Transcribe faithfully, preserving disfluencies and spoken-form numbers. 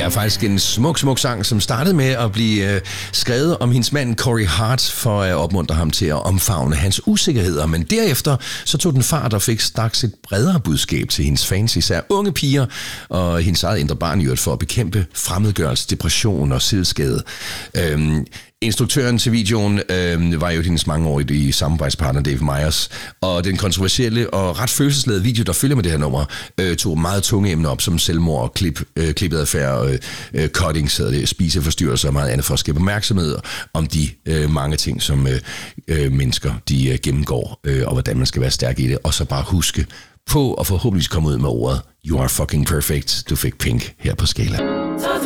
er faktisk en smuk, smuk sang, som startede med at blive øh, skrevet om hendes mand Corey Hart for at opmuntre ham til at omfavne hans usikkerheder. Men derefter så tog den fart og fik straks et bredere budskab til hendes fans, især unge piger og hendes eget indre barn i øvrigt, for at bekæmpe fremmedgørelse, depression og selvskade. Øhm, Instruktøren til videoen øh, var jo hendes mangeårige samarbejdspartner Dave Meyers, og den kontroversielle og ret følelsesladede video, der følger med det her nummer, øh, tog meget tunge emner op, som selvmord, klip, øh, klippet øh, øh, cutting, så det, spiseforstyrrelser og meget andet for at skabe opmærksomhed om de øh, mange ting, som øh, øh, mennesker de øh, gennemgår, øh, og hvordan man skal være stærk i det, og så bare huske på at forhåbentlig komme ud med ordet You are fucking perfect. Du fik Pink her på Skala.